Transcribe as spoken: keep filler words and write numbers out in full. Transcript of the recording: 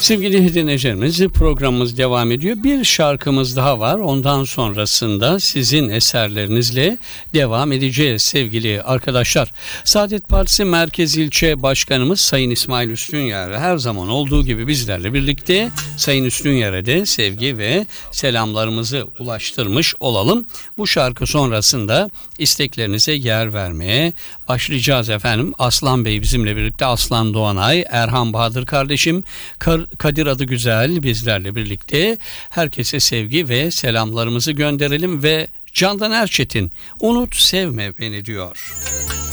Sevgili dinleyicilerimiz, programımız devam ediyor. Bir şarkımız daha var. Ondan sonrasında sizin eserlerinizle devam edeceğiz sevgili arkadaşlar. Saadet Partisi Merkez İlçe Başkanımız Sayın İsmail Üstünyar her zaman olduğu gibi bizlerle birlikte. Sayın Üstünyar'a de sevgi ve selamlarımızı ulaştırmış olalım. Bu şarkı sonrasında isteklerinize yer vermeye başlayacağız efendim. Aslan Bey bizimle birlikte, Aslan Doğanay, Erhan Bahadır kardeşim, Kadir adı güzel bizlerle birlikte. Herkese sevgi ve selamlarımızı gönderelim ve Candan Erçetin Unut Sevme Beni diyor.